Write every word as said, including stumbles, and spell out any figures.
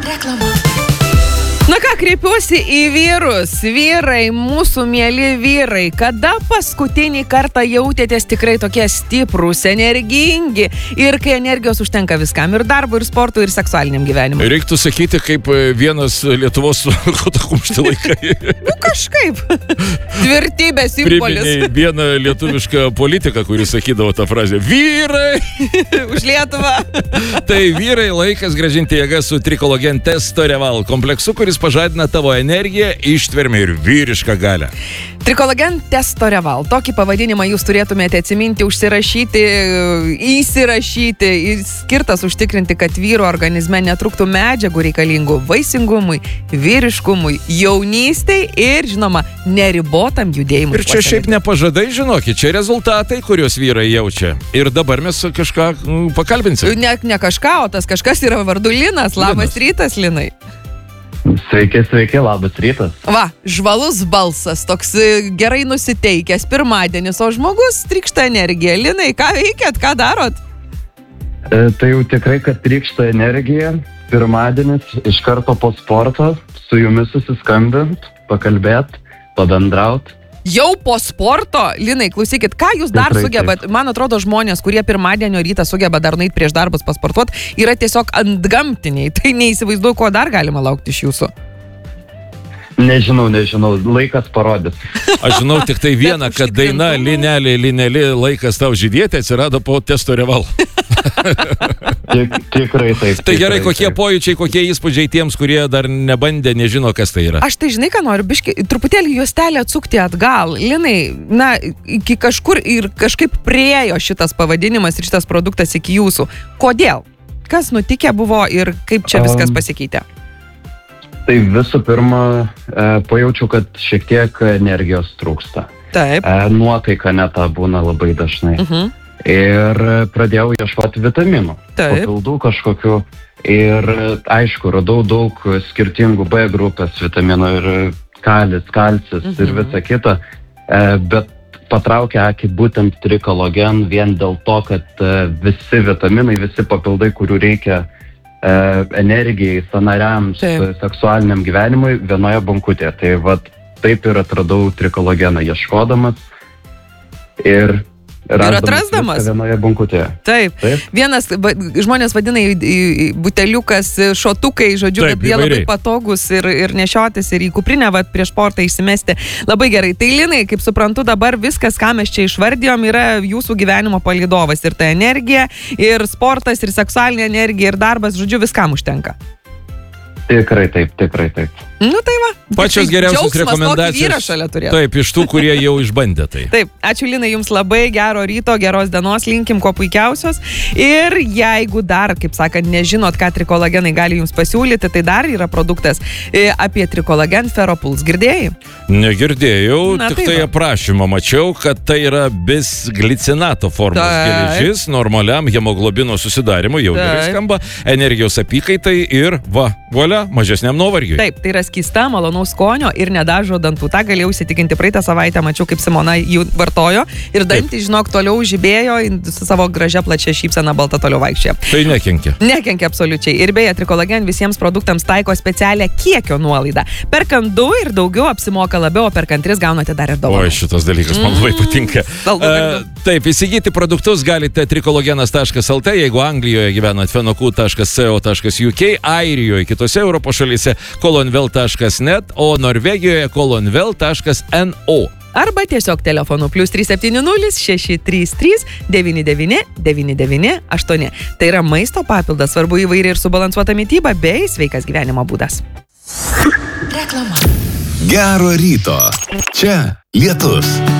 Reklama. Na ką, kreipiuosi į vyrus. Vyrai, mūsų mėly vyrai, kada paskutinį kartą jautėtės tikrai tokie stiprūs, energingi ir kai energijos užtenka viskam, ir darbui, ir sportui, ir seksualiniam gyvenimui? Reiktų sakyti, kaip vienas Lietuvos kotakumšti laikai. Nu kažkaip. Tvirtybės simbolis. Priminėjai vieną lietuvišką politiką, kuris sakydavo tą frazę. Vyrai! Už Lietuvą. Tai vyrai, laikas grąžinti jėgas su Trikologen Testo Reval kompleksu, kuris pažadina tavo energiją, ištvermę ir vyrišką galią. Trikologen Testo Reval. Tokį pavadinimą jūs turėtumėte atsiminti, užsirašyti, įsirašyti ir skirtas užtikrinti, kad vyro organizme netrūktų medžiagų reikalingų vaisingumui, vyriškumui, jaunystei ir, žinoma, neribotam judėjimui. Ir čia šiaip nepažadai, žinokit, čia rezultatai, kuriuos vyrai jaučia. Ir dabar mes kažką mm, pakalbinsim. Ne, ne kažką, o tas kažkas yra vardu Linas. Labas Linas. Rytas, Linai. Sveiki, sveiki, labas rytas. Va, žvalus balsas, toks gerai nusiteikęs, pirmadienis, o žmogus trykšta energija. Linai, ką veikiat, ką darot? E, tai jau tikrai, kad trykšta energija. Pirmadienis iš karto po sporto su jumis susiskambint, pakalbėt, pabendraut. Jau po sporto? Linai, klausykit, ką jūs dar Tikrai sugebat? taip. Man atrodo, žmonės, kurie pirmadienio rytą sugeba dar nueit prieš darbus pasportuot, yra tiesiog antgamtiniai. Tai neįsivaizduoju, ko dar galima laukti iš jūsų. Nežinau, nežinau, laikas parodys. Aš žinau tik tai vieną, kad daina Linelė, Linelė, laikas tau žydėti atsirado po Testo Reval. Tik, tikrai taip. Tai gerai, tikrai kokie taip. pojūčiai, kokie įspūdžiai tiems, kurie dar nebandė, nežino, kas tai yra. Aš tai žinai, ką noriu, biški, truputėlį juostelę atsukti atgal. Linai, na, iki kažkur ir kažkaip priejo šitas pavadinimas ir šitas produktas iki jūsų. Kodėl? Kas nutikė buvo ir kaip čia viskas Um, pasikeitė? Tai visų pirma, e, pajaučiau, kad šiek tiek energijos trūksta. Taip. E, nuotaika neta būna labai dažnai. Mhm. Ir pradėjau ieškoti vitaminų, Taip. papildų kažkokių. Ir aišku, radau daug skirtingų B grupės vitaminų ir kalis, kalcis Mhm. ir visa kita. E, bet patraukė akį būtent Trikologen vien dėl to, kad e, visi vitaminai, visi papildai, kurių reikia e, energijai, sąnariams, Taip. seksualiniam gyvenimui vienoje bankutėje. Tai vat taip ir atradau Trikologeną ieškodamas. Ir Ir atrasdamas. viską vienoje bankutėje. Taip. Taip. Vienas, va, žmonės vadina į, į, į buteliukas, šotukai, žodžiu, Taip, kad jie labai įvairiai. patogus ir, ir nešiotis, ir į kuprinę va, prieš sportą įsimesti. Labai gerai. Tai Linai, kaip suprantu, dabar viskas, ką mes čia išvardijom, yra jūsų gyvenimo palydovas. Ir ta energija, ir sportas, ir seksualinė energija, ir darbas, žodžiu, viskam užtenka. Tikrai taip, tikrai taip. Nu tai va. Pačios Tiktai geriausios džiaugsmas, tokį vyrą rekomendacijos. šalia turėt. Taip, iš tų, kurie jau išbandė tai. Taip, ačiū Linai, jums labai gero ryto, geros dienos, linkim kuo puikiausios. Ir jeigu dar, kaip sakant, nežinot, ką Trikologenai gali jums pasiūlyti, tai dar yra produktas e, apie Trikologen Feropuls. Girdėjai? Negirdėjau, Na, tik tai tai va. aprašymą mačiau, kad tai yra bisglicinato formos Taip. geležis normaliam hemoglobino susidarimui, jau gerai Taip. skamba, energijos apykaitai ir va, volia, mažesniam nuovargiui. Taip, tai yra skysta, malonaus skonio ir nedažo dantų. Ta galėjau įsitikinti praeitą savaitę, mačiau, kaip Simona jų vartojo ir dantį, žinok, toliau žibėjo, su savo gražia plačia šypsena balta toliau vaikščia. Tai nekenkia. Nekenkia absoliučiai. Ir beje, Trikologen visiems produktams taiko specialią kiekio nuolaidą. Perkant du ir daugiau apsimoka labiau, o perkant tris gaunate dar ir dovanų. Oi, šitas dalykas man labai patinka. Saldu E, gardu. taip, įsigyti produktus galite trikologenas taškas el tė, jeigu Anglijoje gyvenat fenoku taškas co taškas uk, Airijoje, kitose Europos šalyse kolonvel taškas net, o Norvegijoje kolonvel taškas no. Arba tiesiog telefonu plus trys septyni nulis šeši trys trys devyni devyni devyni devyni aštuoni. Tai yra maisto papildas, svarbu įvairi ir subalansuota mityba bei sveikas gyvenimo būdas. Reklama. Gero ryto. Čia Lietus.